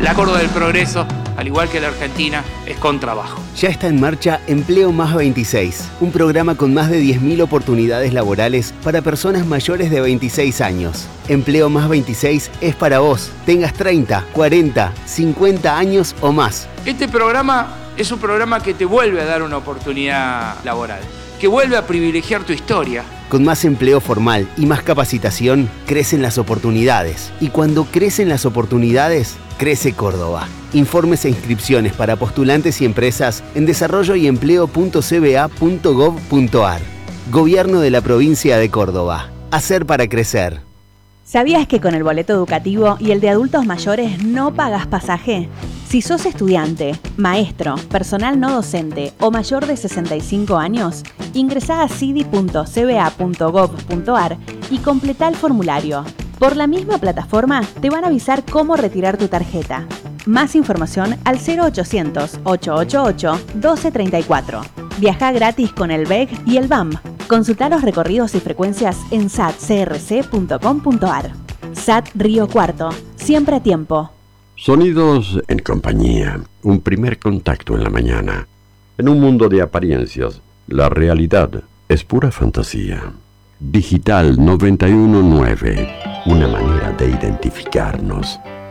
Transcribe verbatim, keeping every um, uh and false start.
La Córdoba del Progreso, al igual que la Argentina, es con trabajo. Ya está en marcha Empleo Más veintiséis, un programa con más de diez mil oportunidades laborales para personas mayores de veintiséis años. Empleo Más veintiséis es para vos, tengas treinta, cuarenta, cincuenta años o más. Este programa es un programa que te vuelve a dar una oportunidad laboral, que vuelve a privilegiar tu historia. Con más empleo formal y más capacitación, crecen las oportunidades. Y cuando crecen las oportunidades, crece Córdoba. Informes e inscripciones para postulantes y empresas en desarrollo y empleo punto c b a punto gov punto a r. Gobierno de la Provincia de Córdoba. Hacer para crecer. ¿Sabías que con el boleto educativo y el de adultos mayores no pagas pasaje? Si sos estudiante, maestro, personal no docente o mayor de sesenta y cinco años, ingresá a cidi punto c b a punto gov punto a r y completá el formulario. Por la misma plataforma te van a avisar cómo retirar tu tarjeta. Más información al cero ochocientos, ochocientos ochenta y ocho, doce treinta y cuatro. Viajá gratis con el B E G y el B A M. Consultá los recorridos y frecuencias en sat c r c punto com punto a r. S A T Río Cuarto, siempre a tiempo. Sonidos en compañía, un primer contacto en la mañana. En un mundo de apariencias, la realidad es pura fantasía. Digital noventa y uno punto nueve, una manera de identificarnos.